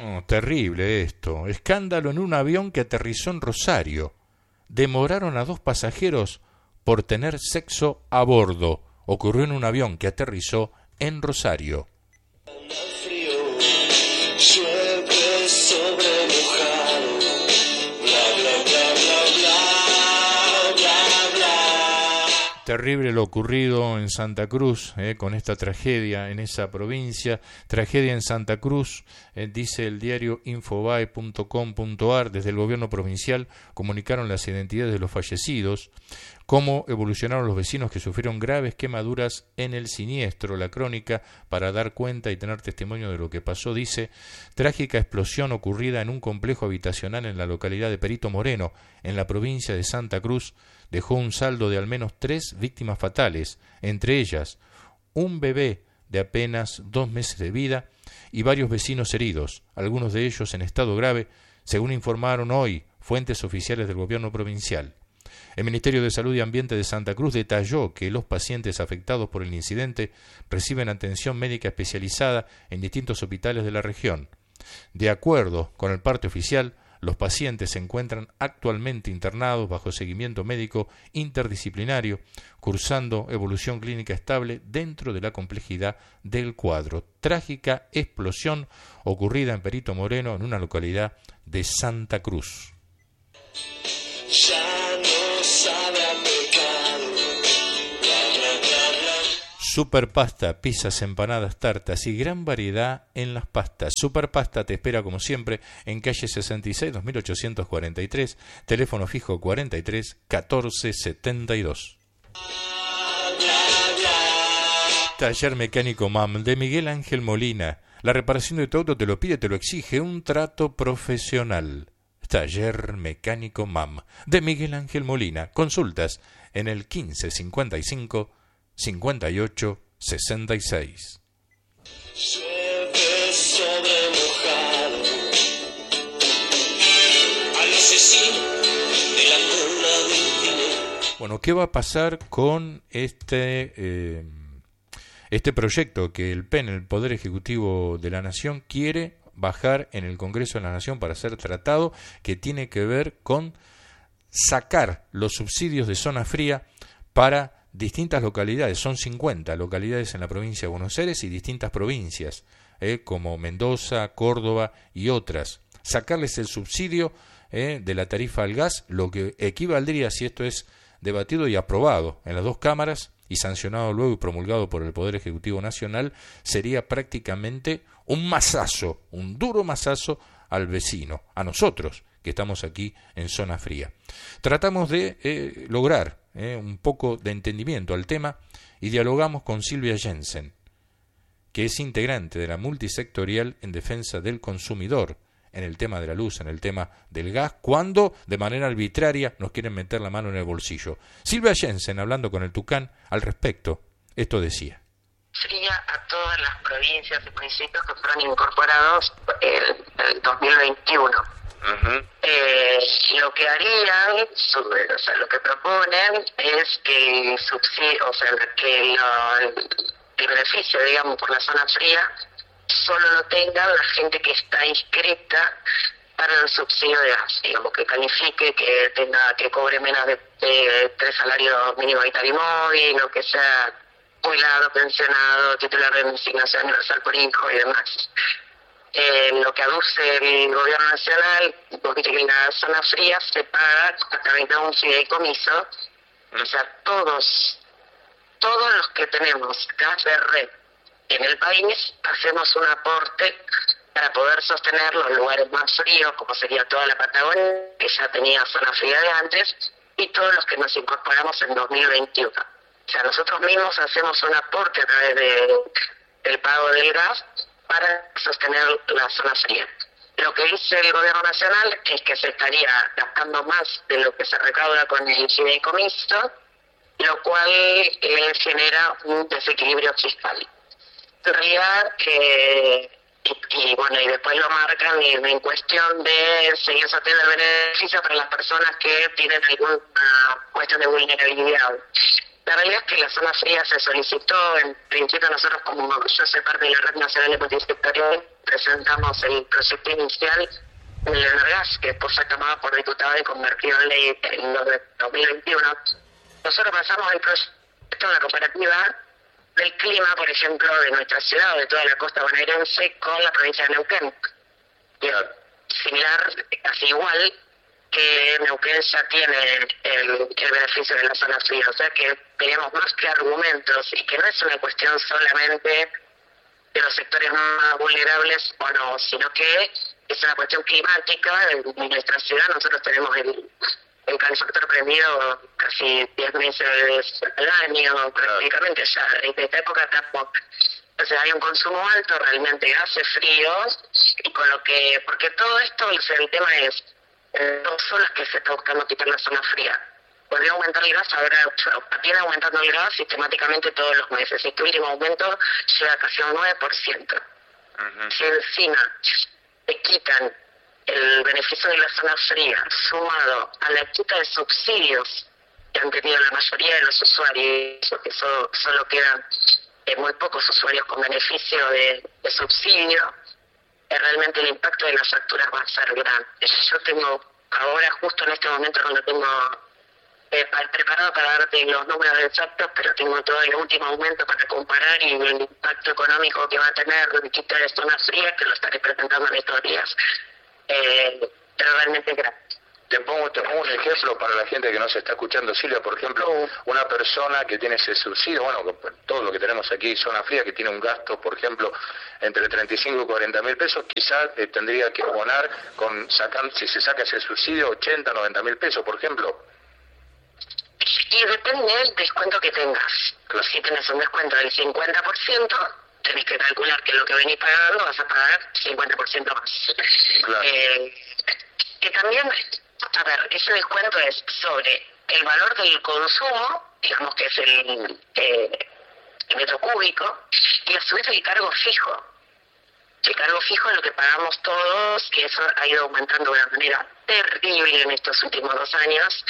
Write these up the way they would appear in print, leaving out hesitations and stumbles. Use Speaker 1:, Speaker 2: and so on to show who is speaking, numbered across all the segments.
Speaker 1: Oh, terrible esto. Escándalo en un avión que aterrizó en Rosario. Demoraron a 2 pasajeros por tener sexo a bordo. Ocurrió en un avión que aterrizó en Rosario.
Speaker 2: Llueve sobre mojado, bla bla bla bla bla bla bla.
Speaker 1: Terrible lo ocurrido en Santa Cruz, con esta tragedia en esa provincia. Tragedia en Santa Cruz, dice el diario infobae.com.ar. Desde el gobierno provincial comunicaron las identidades de los fallecidos. Cómo evolucionaron los vecinos que sufrieron graves quemaduras en el siniestro. La crónica, para dar cuenta y tener testimonio de lo que pasó, dice: trágica explosión ocurrida en un complejo habitacional en la localidad de Perito Moreno, en la provincia de Santa Cruz, dejó un saldo de al menos 3 víctimas fatales, entre ellas un bebé de apenas 2 meses de vida y varios vecinos heridos, algunos de ellos en estado grave, según informaron hoy fuentes oficiales del gobierno provincial. El Ministerio de Salud y Ambiente de Santa Cruz detalló que los pacientes afectados por el incidente reciben atención médica especializada en distintos hospitales de la región. De acuerdo con el parte oficial, los pacientes se encuentran actualmente internados bajo seguimiento médico interdisciplinario, cursando evolución clínica estable dentro de la complejidad del cuadro. Trágica explosión ocurrida en Perito Moreno, en una localidad de Santa Cruz.
Speaker 2: Ya no sabe a pecado, bla bla bla bla.
Speaker 1: Superpasta, pizzas, empanadas, tartas y gran variedad en las pastas. Superpasta te espera como siempre en calle 66, 2843, teléfono fijo 43 14 72. Taller Mecánico MAM de Miguel Ángel Molina. La reparación de tu auto te lo pide, te lo exige, un trato profesional. Taller Mecánico MAM de Miguel Ángel Molina. Consultas en el 15 55 58 66.
Speaker 2: Llueve sobre mojado, al asesino de la cola del dinero.
Speaker 1: Bueno, ¿qué va a pasar con este proyecto que el PEN, el Poder Ejecutivo de la Nación, quiere bajar en el Congreso de la Nación para ser tratado, que tiene que ver con sacar los subsidios de zona fría para distintas localidades? Son 50 localidades en la provincia de Buenos Aires y distintas provincias, como Mendoza, Córdoba y otras. Sacarles el subsidio de la tarifa al gas, lo que equivaldría, si esto es debatido y aprobado en las 2 cámaras y sancionado luego y promulgado por el Poder Ejecutivo Nacional, sería prácticamente un mazazo, un duro mazazo al vecino, a nosotros que estamos aquí en zona fría. Tratamos de lograr un poco de entendimiento al tema y dialogamos con Silvia Jensen, que es integrante de la multisectorial en defensa del consumidor en el tema de la luz, en el tema del gas, cuando de manera arbitraria nos quieren meter la mano en el bolsillo. Silvia Jensen, hablando con el Tucán al respecto, esto decía:
Speaker 3: fría a todas las provincias y municipios que fueron incorporados el 2021. Lo que harían, lo que proponen es que el subsidio, el beneficio, digamos, por la zona fría solo lo tenga la gente que está inscrita para el subsidio de gas, digamos, que califique, que cobre menos de 3 salarios mínimos vital y móvil, o que sea jubilado, pensionado, titular de designación universal por hijo y demás. Lo que aduce el gobierno nacional, porque en la zona fría se paga a través de un fideicomiso, o sea, todos los que tenemos gas de red en el país hacemos un aporte para poder sostener los lugares más fríos, como sería toda la Patagonia, que ya tenía zona fría de antes, y todos los que nos incorporamos en 2021. O sea, nosotros mismos hacemos un aporte a través del pago del gas para sostener la zona fría. Lo que dice el gobierno nacional es que se estaría gastando más de lo que se recauda con el fideicomiso, lo cual genera un desequilibrio fiscal. En realidad, y después lo marcan en cuestión de seguir sosteniendo el beneficio para las personas que tienen alguna cuestión de vulnerabilidad. La realidad es que la zona fría se solicitó, en principio nosotros, como yo soy parte de la Red Nacional de Multisectorial, presentamos el proyecto inicial del Energas, que después fue tomado por diputado y convertido en ley en 2021. Nosotros pasamos el proyecto de la cooperativa del clima, por ejemplo, de nuestra ciudad o de toda la costa bonaerense con la provincia de Neuquén. Y similar, casi igual, que Neuquén ya tiene el beneficio de la zona fría. O sea que tenemos más que argumentos y que no es una cuestión solamente de los sectores más vulnerables o no, sino que es una cuestión climática. En nuestra ciudad nosotros tenemos el calefactor prendido casi 10 meses al año, prácticamente ya en esta época estamos. Entonces hay un consumo alto, realmente hace frío, y con lo que, porque todo esto, o sea, el tema es, no son las que se está buscando quitar la zona fría. Podría aumentar el gas, ahora viene aumentando el gas sistemáticamente todos los meses. Este último aumento llega casi a un 9%. Si encima te quitan el beneficio de la zona fría, sumado a la quita de subsidios que han tenido la mayoría de los usuarios, porque solo quedan muy pocos usuarios con beneficio de subsidio, realmente el impacto de las facturas va a ser grande. Yo tengo ahora, justo en este momento, no lo tengo preparado para darte los números exactos, pero tengo todo el último aumento para comparar y el impacto económico que va a tener la quita de zona fría, que lo estaré presentando en estos días. Pero realmente grande.
Speaker 4: Te pongo un ejemplo para la gente que no se está escuchando, Silvia. Por ejemplo, una persona que tiene ese subsidio, bueno, todo lo que tenemos aquí, zona fría, que tiene un gasto, por ejemplo, entre 35 y 40 mil pesos, quizás tendría que abonar, si se saca ese subsidio, 80, 90 mil pesos, por ejemplo.
Speaker 3: Y depende del descuento que tengas. Claro. Si tenés un descuento del 50%, tenés que calcular que lo que venís pagando vas a pagar 50% más. Claro. Que también, a ver, ese descuento es sobre el valor del consumo, digamos que es el metro cúbico, y a su vez el cargo fijo. El cargo fijo es lo que pagamos todos, que eso ha ido aumentando de una manera terrible en estos últimos 2 años,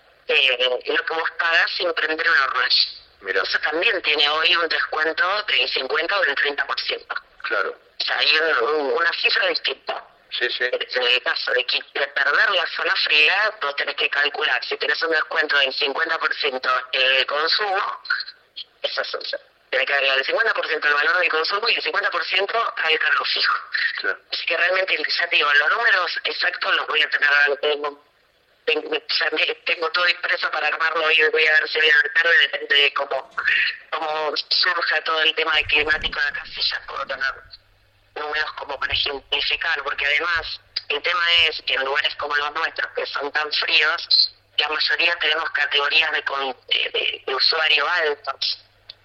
Speaker 3: lo que vos pagás sin prender una hornalla. Mira. Eso también tiene hoy un descuento del 50 o del 30%.
Speaker 4: Claro.
Speaker 3: O sea, hay una cifra distinta.
Speaker 4: Sí, sí.
Speaker 3: En el caso de perder la zona fría, vos tenés que calcular, si tenés un descuento del 50% el consumo, eso es, tenés que agregar el 50% al valor del consumo y el 50% al cargo fijo. Claro. Así que realmente, ya te digo, los números exactos los voy a tener, tengo todo impreso para armarlo y voy a ver si voy a tarde, depende de cómo surja todo el tema de climático de acá, si ya puedo tener números como para ejemplificar, porque además el tema es que en lugares como los nuestros, que son tan fríos, la mayoría tenemos categorías de usuario altos,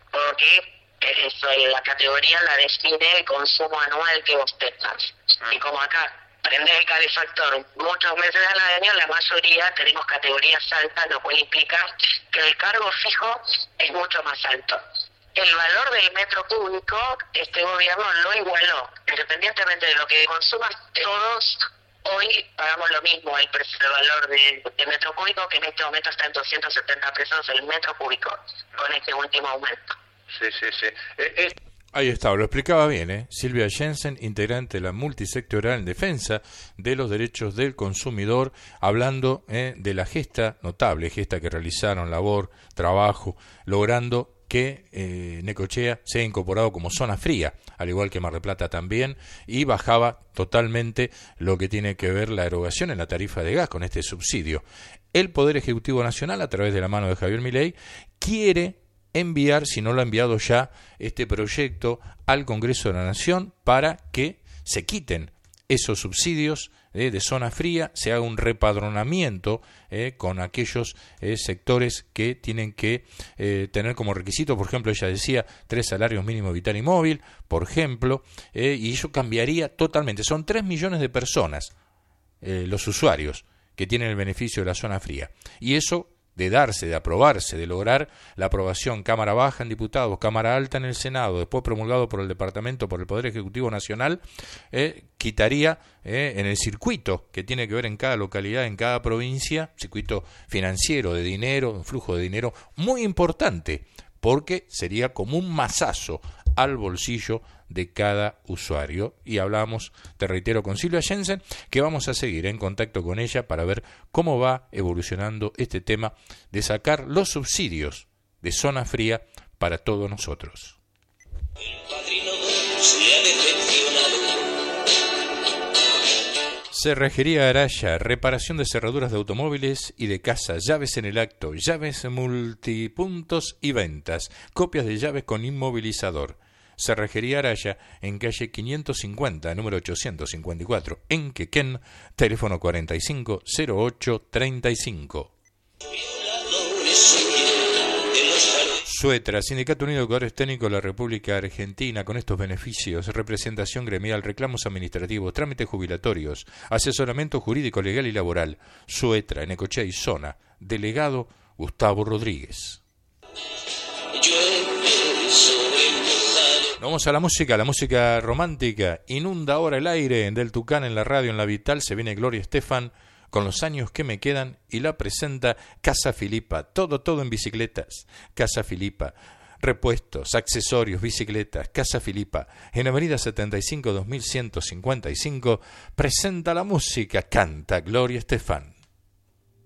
Speaker 3: porque eso, la categoría la define el consumo anual que vos tengas. Y como acá prender el calefactor muchos meses al año, la mayoría tenemos categorías altas, lo cual implica que el cargo fijo es mucho más alto. El valor del metro cúbico, este gobierno lo igualó. Independientemente de lo que consumas, todos hoy pagamos lo mismo, el valor de metro cúbico, que en este momento está en 270 pesos el metro cúbico, con este último aumento.
Speaker 4: Sí, sí, sí.
Speaker 1: Ahí está, lo explicaba bien, Silvia Jensen, integrante de la multisectorial en defensa de los derechos del consumidor, hablando de la notable gesta que realizaron, labor, trabajo, logrando que Necochea sea incorporado como zona fría, al igual que Mar del Plata también, y bajaba totalmente lo que tiene que ver la erogación en la tarifa de gas con este subsidio. El Poder Ejecutivo Nacional, a través de la mano de Javier Milei, quiere enviar, si no lo ha enviado ya, este proyecto al Congreso de la Nación para que se quiten esos subsidios de zona fría, se haga un repadronamiento con aquellos sectores que tienen que tener como requisito, por ejemplo, ella decía 3 salarios mínimos vital y móvil, por ejemplo, y eso cambiaría totalmente. Son 3 millones de personas los usuarios que tienen el beneficio de la zona fría, y eso de aprobarse, de lograr la aprobación Cámara Baja en diputados, Cámara Alta en el Senado, después promulgado por el Departamento, por el Poder Ejecutivo Nacional, quitaría en el circuito que tiene que ver en cada localidad, en cada provincia, circuito financiero de dinero, un flujo de dinero muy importante, porque sería como un mazazo al bolsillo de cada usuario. Y hablamos, te reitero, con Silvia Jensen, que vamos a seguir en contacto con ella para ver cómo va evolucionando este tema de sacar los subsidios de zona fría para todos nosotros.
Speaker 2: El padrino se ha decepcionado.
Speaker 1: Cerrajería Araya, reparación de cerraduras de automóviles y de casa, llaves en el acto, llaves multipuntos y ventas, copias de llaves con inmovilizador. Cerrajería Araya, en calle 550, número 854, en Quequén, teléfono 450835. Suetra, Sindicato Unido de Educadores Técnicos de la República Argentina, con estos beneficios: representación gremial, reclamos administrativos, trámites jubilatorios, asesoramiento jurídico, legal y laboral. Suetra, en Necochea y Zona. Delegado Gustavo Rodríguez. Vamos a la música romántica. Inunda ahora el aire del Tucán en la radio, en la Vital. Se viene Gloria Estefan con Los años que me quedan y la presenta Casa Filipa. Todo en bicicletas. Casa Filipa. Repuestos, accesorios, bicicletas. Casa Filipa. En Avenida 75 2155 presenta la música. Canta Gloria Estefan.